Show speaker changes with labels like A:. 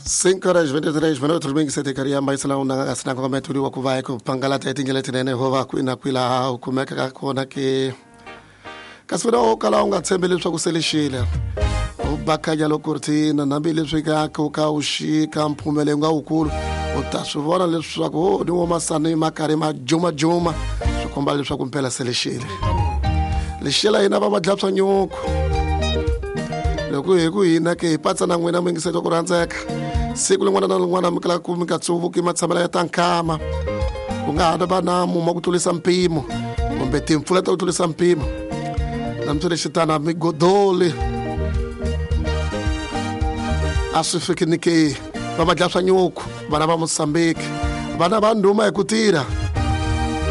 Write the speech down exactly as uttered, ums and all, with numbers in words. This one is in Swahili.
A: cinco horas e vinte e três minutos bem que você te queria mais lá uma asina como é tudo o que vai com pangala te tinha letene hova kuina kwila como é que akona que kasura okala unga tsembele swa kuselishila ubakanya lokurtina nambile swika ka ushika mphumele nga ukulu utasuvona leswaku ni woma sane makare ma juma juma swikomba leswaku mpela selishile lishila ina va madlapsa nyuku loko hi ku hina ke patsa na n'wina mingiseto ku randzeka siku lin'wana na lin'wana mi kala ku mi nga tsuvuki matshamela ya tankama ku nga ha va na muma ku tlulisa mpimo kumbe timpfula ta ku tlulisa mpimo na mtsule xitana migodoli a swi fikini ke va madlapsa nyuku vana va Mosambiki vana va ndhuma hi ku tirha